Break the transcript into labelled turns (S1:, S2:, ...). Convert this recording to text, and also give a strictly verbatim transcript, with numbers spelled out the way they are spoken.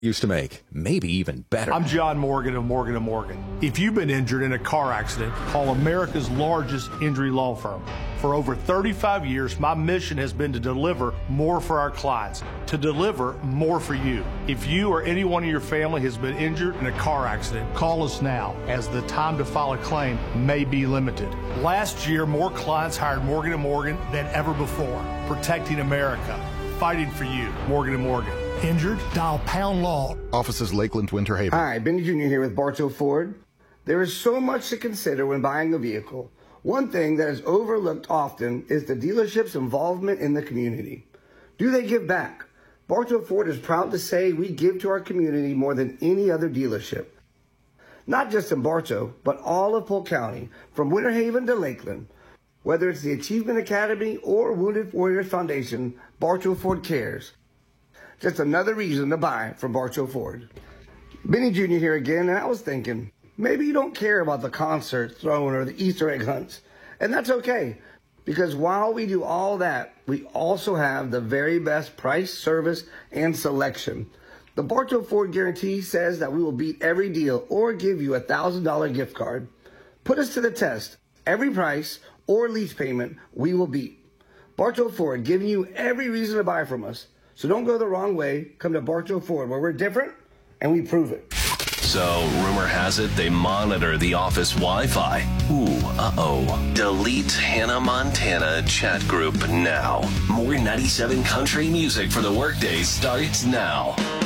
S1: used to make, maybe even better.
S2: I'm John Morgan of Morgan and Morgan. If you've been injured in a car accident, call America's largest injury law firm. For over thirty-five years, my mission has been to deliver more for our clients, to deliver more for you. If you or anyone in your family has been injured in a car accident, call us now, as the time to file a claim may be limited. Last year, more clients hired Morgan and Morgan than ever before, protecting America, fighting for you. Morgan and Morgan. Injured? Dial pound law.
S3: Offices Lakeland, Winter Haven.
S4: Hi, Benny Junior here with Bartow Ford. There is so much to consider when buying a vehicle. One thing that is overlooked often is the dealership's involvement in the community. Do they give back? Bartow Ford is proud to say we give to our community more than any other dealership. Not just in Bartow, but all of Polk County, from Winter Haven to Lakeland. Whether it's the Achievement Academy or Wounded Warriors Foundation, Bartow Ford cares. Just another reason to buy from Bartow Ford. Benny Junior here again, and I was thinking, maybe you don't care about the concerts thrown or the Easter egg hunts. And that's okay, because while we do all that, we also have the very best price, service, and selection. The Bartow Ford Guarantee says that we will beat every deal or give you a one thousand dollars gift card. Put us to the test. Every price or lease payment we will beat. Bartow Ford, giving you every reason to buy from us. So don't go the wrong way. Come to Bartow Ford, where we're different, and we prove it.
S5: So, rumor has it they monitor the office Wi-Fi. Ooh, uh-oh. Delete Hannah Montana chat group now. More ninety-seven country music for the workday starts now.